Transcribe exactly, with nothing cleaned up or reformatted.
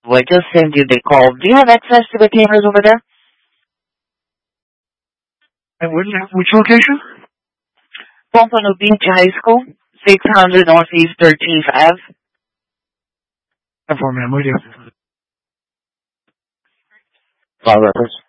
I just sent you the call. Do you have access to the cameras over there? And which, which location? Pompano Beach High School, six hundred Northeast thirteenth Avenue. For ma'am, we do. Five records.